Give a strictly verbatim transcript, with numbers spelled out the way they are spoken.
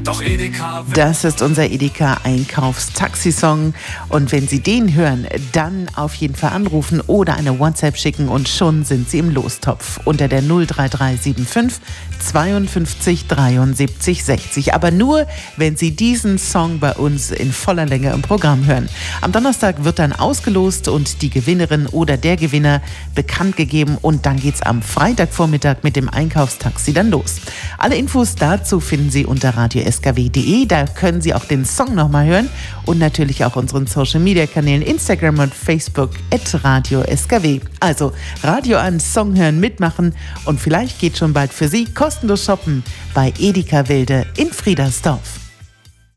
Doch Edeka. Das ist unser Edeka-Einkaufstaxi-Song. Und wenn Sie den hören, dann auf jeden Fall anrufen oder eine WhatsApp schicken und schon sind Sie im Lostopf unter der null drei drei sieben fünf zweiundfünfzig dreiundsiebzig sechzig. Aber nur, wenn Sie diesen Song bei uns in voller Länge im Programm hören. Am Donnerstag wird dann ausgelost und die Gewinnerin oder der Gewinner bekannt gegeben. Und dann geht's am Freitagvormittag mit dem Einkaufstaxi dann los. Alle Infos dazu finden Sie unter radio s k w punkt d e. Da können Sie auch den Song nochmal hören und natürlich auch unseren Social-Media-Kanälen Instagram und Facebook at Radio S K W. Also Radio an, Song hören, mitmachen und vielleicht geht schon bald für Sie kostenlos shoppen bei Edeka Wilde in Friedersdorf.